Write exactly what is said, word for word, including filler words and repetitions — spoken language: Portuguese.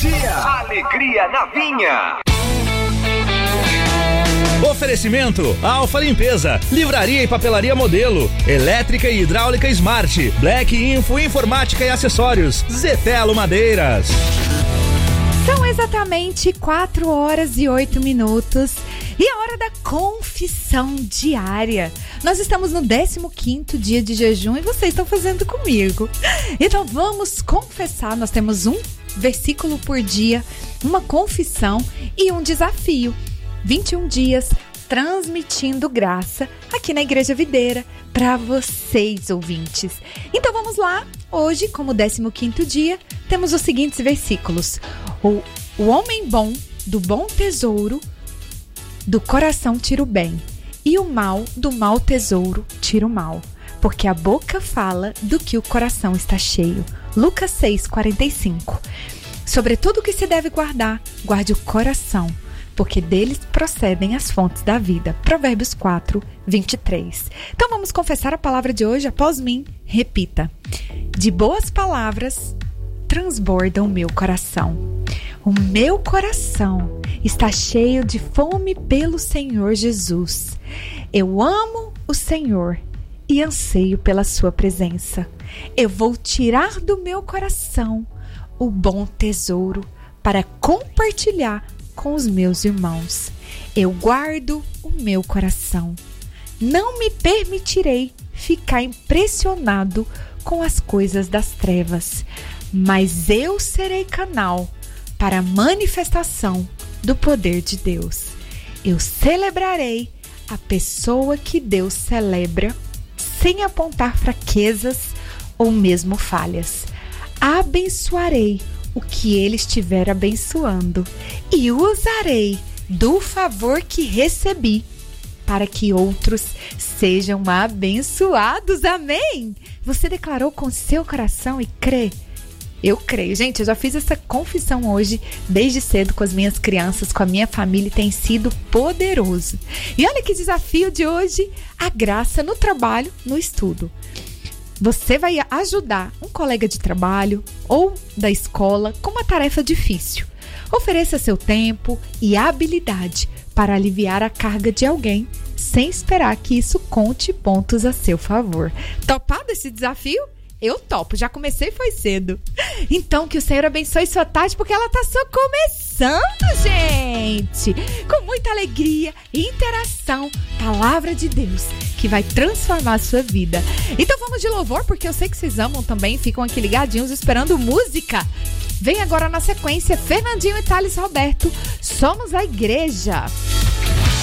dia. Alegria na Vinha. Oferecimento Alfa Limpeza, Livraria e Papelaria Modelo, Elétrica e Hidráulica Smart, Black Info Informática e Acessórios, Zetelo Madeiras. São exatamente quatro horas e oito minutos e a hora da confissão diária. Nós estamos no décimo quinto dia de jejum e vocês estão fazendo comigo. Então vamos confessar, nós temos um versículo por dia, uma confissão e um desafio. vinte e um dias transmitindo graça aqui na Igreja Videira para vocês, ouvintes. Então vamos lá. Hoje, como décimo quinto dia, temos os seguintes versículos. O, o homem bom, do bom tesouro, do coração tira o bem, e o mal, do mau tesouro, tira o mal. Porque a boca fala do que o coração está cheio. Lucas seis, quarenta e cinco. Sobre tudo que se deve guardar, guarde o coração, porque deles procedem as fontes da vida. Provérbios quatro, vinte e três. Então vamos confessar a palavra de hoje após mim. Repita. De boas palavras transborda o meu coração. O meu coração está cheio de fome pelo Senhor Jesus. Eu amo o Senhor e anseio pela sua presença. Eu vou tirar do meu coração o bom tesouro para compartilhar com os meus irmãos. Eu guardo o meu coração. Não me permitirei ficar impressionado com as coisas das trevas, mas eu serei canal para a manifestação do poder de Deus. Eu celebrarei a pessoa que Deus celebra, sem apontar fraquezas ou mesmo falhas. Abençoarei o que ele estiver abençoando e usarei do favor que recebi para que outros sejam abençoados. Amém? Você declarou com seu coração e crê? Eu creio. Gente, eu já fiz essa confissão hoje, desde cedo, com as minhas crianças, com a minha família, e tem sido poderoso. E olha que desafio de hoje, a graça no trabalho, no estudo. Você vai ajudar um colega de trabalho ou da escola com uma tarefa difícil. Ofereça seu tempo e habilidade para aliviar a carga de alguém, sem esperar que isso conte pontos a seu favor. Topado esse desafio? Eu topo, já comecei foi cedo. Então que o Senhor abençoe sua tarde, porque ela tá só começando, gente. Com muita alegria, interação, palavra de Deus, que vai transformar a sua vida. Então vamos de louvor, porque eu sei que vocês amam também, ficam aqui ligadinhos esperando música. Vem agora na sequência, Fernandinho e Thales Roberto, Somos a Igreja.